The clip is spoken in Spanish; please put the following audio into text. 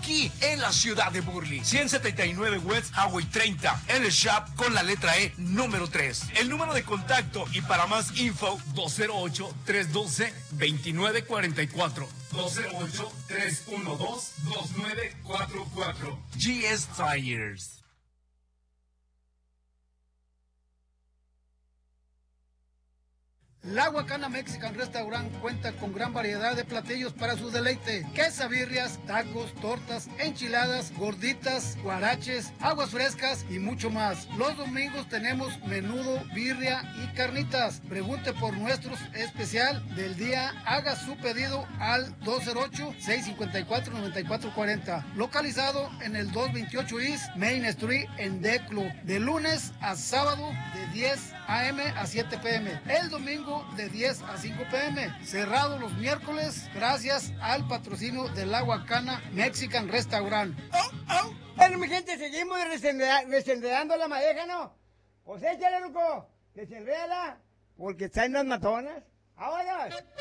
aquí en la ciudad de Burley. 179 West Highway 30, en el shop con la letra E número 3. El número de contacto y para más info, 208-312-2944. 208-312-2944. GS Tires. La Huacana Mexican Restaurant cuenta con gran variedad de platillos para su deleite. Quesabirrias, tacos, tortas, enchiladas, gorditas, guaraches, aguas frescas y mucho más. Los domingos tenemos menudo, birria y carnitas. Pregunte por nuestro especial del día. Haga su pedido al 208-654-9440. Localizado en el 228 East Main Street en Declo. De lunes a sábado de 10 a.m. a 7 p.m. El domingo de 10 a 5 p.m. Cerrado los miércoles gracias al patrocinio de la Huacana Mexican Restaurant. Bueno, mi gente, seguimos desenredando la madeja, ¿no? Pues échale, loco, desenrédala, porque están las matonas. ¡Ahora!